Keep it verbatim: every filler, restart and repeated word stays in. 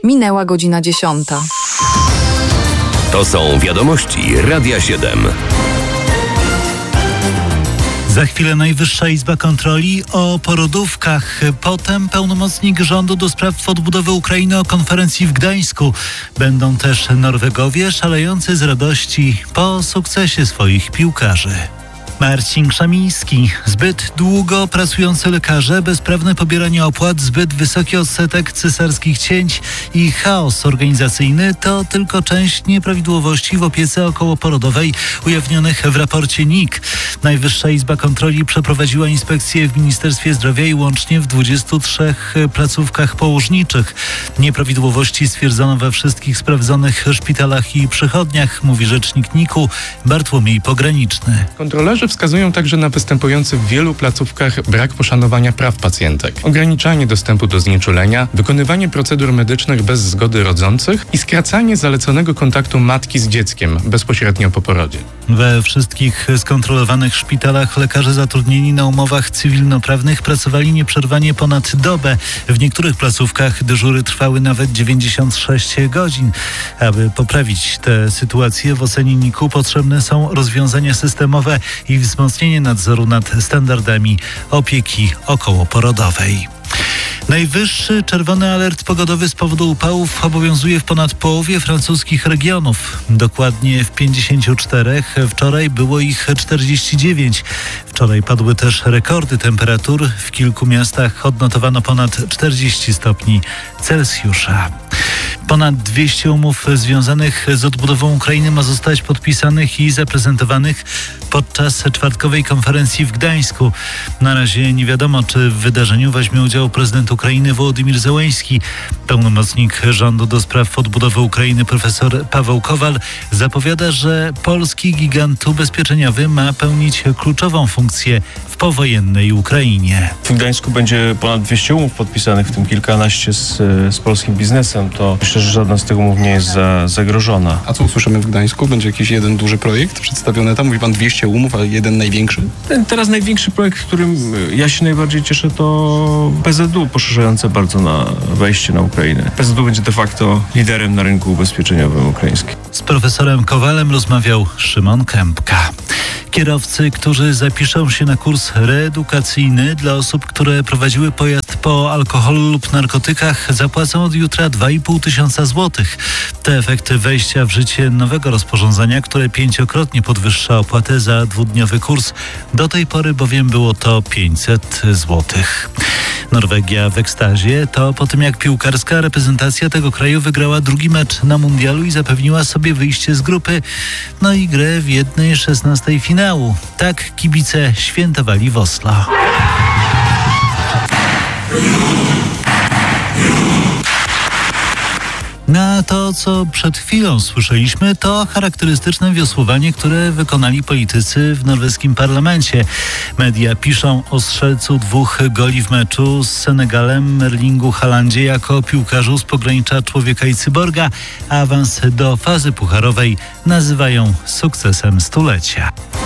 Minęła godzina dziesiąta. To są wiadomości Radia siedem. Za chwilę Najwyższa Izba Kontroli o porodówkach. Potem pełnomocnik rządu do spraw odbudowy Ukrainy o konferencji w Gdańsku. Będą też Norwegowie szalejący z radości po sukcesie swoich piłkarzy. Marcin Krzemiński. Zbyt długo pracujący lekarze, bezprawne pobieranie opłat, zbyt wysoki odsetek cesarskich cięć i chaos organizacyjny to tylko część nieprawidłowości w opiece okołoporodowej ujawnionych w raporcie N I K. Najwyższa Izba Kontroli przeprowadziła inspekcję w Ministerstwie Zdrowia i łącznie w dwudziestu trzech placówkach położniczych. Nieprawidłowości stwierdzono we wszystkich sprawdzonych szpitalach i przychodniach, mówi rzecznik N I K-u Bartłomiej Pograniczny. Kontrolerzy wskazują także na występujący w wielu placówkach brak poszanowania praw pacjentek, ograniczanie dostępu do znieczulenia, wykonywanie procedur medycznych bez zgody rodzących i skracanie zaleconego kontaktu matki z dzieckiem bezpośrednio po porodzie. We wszystkich skontrolowanych szpitalach lekarze zatrudnieni na umowach cywilnoprawnych pracowali nieprzerwanie ponad dobę. W niektórych placówkach dyżury trwały nawet dziewięćdziesiąt sześć godzin. Aby poprawić tę sytuację, w ocenie N I K-u potrzebne są rozwiązania systemowe i wzmocnienie nadzoru nad standardami opieki okołoporodowej. Najwyższy czerwony alert pogodowy z powodu upałów obowiązuje w ponad połowie francuskich regionów. Dokładnie w pięćdziesięciu czterech, wczoraj było ich czterdzieści dziewięć. Wczoraj padły też rekordy temperatur. W kilku miastach odnotowano ponad czterdzieści stopni Celsjusza. Ponad dwieście umów związanych z odbudową Ukrainy ma zostać podpisanych i zaprezentowanych podczas czwartkowej konferencji w Gdańsku. Na razie nie wiadomo, czy w wydarzeniu weźmie udział prezydent Ukrainy Wołodymyr Zełenski. Pełnomocnik rządu do spraw odbudowy Ukrainy profesor Paweł Kowal zapowiada, że polski gigant ubezpieczeniowy ma pełnić kluczową funkcję w powojennej Ukrainie. W Gdańsku będzie ponad dwieście umów podpisanych, w tym kilkanaście z, z polskim biznesem. To myślę, że żadna z tych umów nie jest za, zagrożona. A co usłyszymy w Gdańsku? Będzie jakiś jeden duży projekt przedstawiony tam? Mówi pan dwieście umów, a jeden największy? Ten teraz największy projekt, którym ja się najbardziej cieszę, to P Z U poszerzające bardzo na wejście na Ukrainę. P Z U będzie de facto liderem na rynku ubezpieczeniowym ukraińskim. Z profesorem Kowalem rozmawiał Szymon Kępka. Kierowcy, którzy zapiszą się na kurs reedukacyjny dla osób, które prowadziły pojazd po alkoholu lub narkotykach, zapłacą od jutra dwa i pół tysiąca złotych. To efekt wejścia w życie nowego rozporządzenia, które pięciokrotnie podwyższa opłatę za dwudniowy kurs. Do tej pory bowiem było to pięćset złotych. Norwegia w ekstazie to po tym, jak piłkarska reprezentacja tego kraju wygrała drugi mecz na mundialu i zapewniła sobie wyjście z grupy, no i grę w jednej szesnastej finału. Tak kibice świętowali w Oslo. Na to, co przed chwilą słyszeliśmy, to charakterystyczne wiosłowanie, które wykonali politycy w norweskim parlamencie. Media piszą o strzelcu dwóch goli w meczu z Senegalem Erlingu Haalandzie jako piłkarzu z pogranicza człowieka i cyborga. Awans do fazy pucharowej nazywają sukcesem stulecia.